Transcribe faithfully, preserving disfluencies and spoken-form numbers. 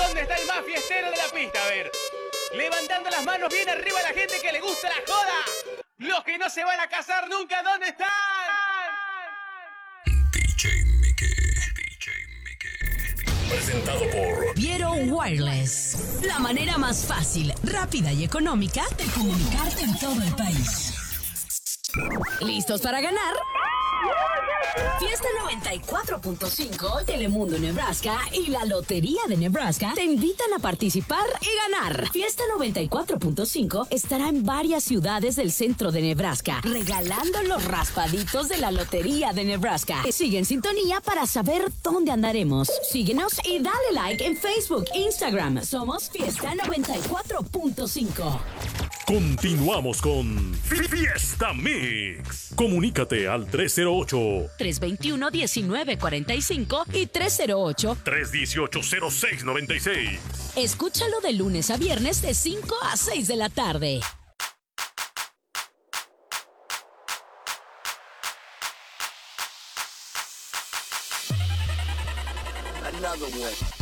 ¿Dónde está el más fiestero de la pista? A ver. Levantando las manos bien arriba a la gente que le gusta la joda. Los que no se van a casar nunca, ¿dónde están? D J Mickey. D J Mickey. Presentado por Viero Wireless. La manera más fácil, rápida y económica de comunicarte en todo el país. ¿Listos para ganar? Fiesta noventa y cuatro punto cinco, Telemundo Nebraska y la Lotería de Nebraska te invitan a participar y ganar. Fiesta noventa y cuatro punto cinco estará en varias ciudades del centro de Nebraska, regalando los raspaditos de la Lotería de Nebraska. Sigue en sintonía para saber dónde andaremos. Síguenos y dale like en Facebook, Instagram. Somos Fiesta noventa y cuatro punto cinco. Continuamos con Fiesta Mix. Comunícate al tres cero ocho, tres dos uno, uno nueve cuatro cinco y tres cero ocho, tres uno ocho, cero seis nueve seis. Escúchalo de lunes a viernes de cinco a seis de la tarde. Another one.